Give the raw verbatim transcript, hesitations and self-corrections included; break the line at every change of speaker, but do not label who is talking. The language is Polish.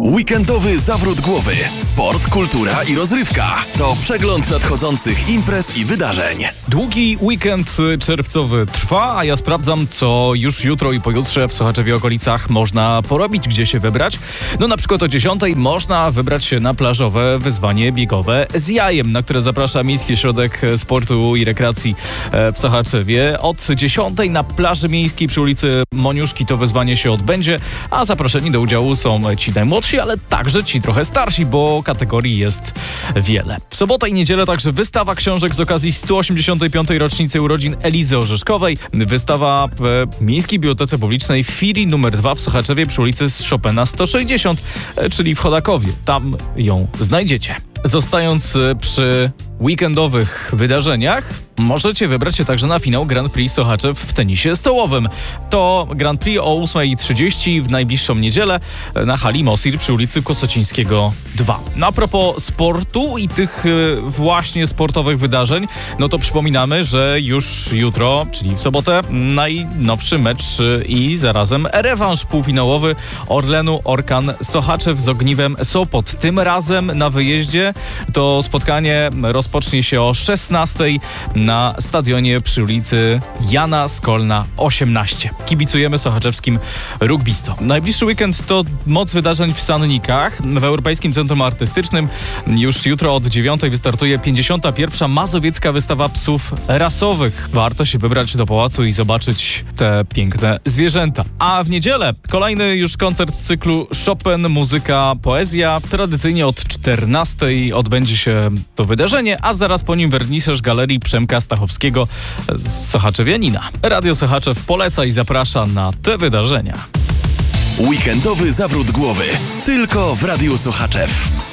Weekendowy zawrót głowy. Sport, kultura i rozrywka. To przegląd nadchodzących imprez i wydarzeń.
Długi weekend czerwcowy trwa, a ja sprawdzam, co już jutro i pojutrze w Sochaczewie okolicach można porobić, gdzie się wybrać. No na przykład o dziesiątej można wybrać się na plażowe wyzwanie biegowe z jajem, na które zaprasza Miejski Ośrodek Sportu i Rekreacji w Sochaczewie. Od dziesiątej na plaży miejskiej przy ulicy Moniuszki to wyzwanie się odbędzie, a zaproszeni do udziału są ci najmłodsi, ale także ci trochę starsi, bo kategorii jest wiele. W sobotę i niedzielę także wystawa książek z okazji stu osiemdziesiątej piątej rocznicy urodzin Elizy Orzeszkowej. Wystawa w Miejskiej Bibliotece Publicznej Fili numer dwa w Sochaczewie przy ulicy Chopina sto sześćdziesiąt, czyli w Chodakowie. Tam ją znajdziecie. Zostając przy weekendowych wydarzeniach, możecie wybrać się także na finał Grand Prix Sochaczew w tenisie stołowym. To Grand Prix o ósmej trzydzieści w najbliższą niedzielę na hali Mosir przy ulicy Kosocińskiego dwa. No a propos sportu i tych właśnie sportowych wydarzeń, no to przypominamy, że już jutro, czyli w sobotę, najnowszy mecz i zarazem rewanż półfinałowy Orlenu Orkan Sochaczew z Ogniwem Sopot. Tym razem na wyjeździe to spotkanie rozpocznie się o szesnastej na stadionie przy ulicy Jana Skolna osiemnaście. Kibicujemy sochaczewskim rugbystom. Najbliższy weekend to moc wydarzeń w Sannikach. W Europejskim Centrum Artystycznym już jutro od dziewiątej wystartuje pięćdziesiąta pierwsza mazowiecka wystawa psów rasowych. Warto się wybrać do pałacu i zobaczyć te piękne zwierzęta. A w niedzielę kolejny już koncert z cyklu Chopin, muzyka, poezja. Tradycyjnie od czternastej odbędzie się to wydarzenie, a zaraz po nim wernisaż Galerii Przemka Stachowskiego z Sochaczewianina. Radio Sochaczew poleca i zaprasza na te wydarzenia.
Weekendowy zawrót głowy. Tylko w Radiu Sochaczew.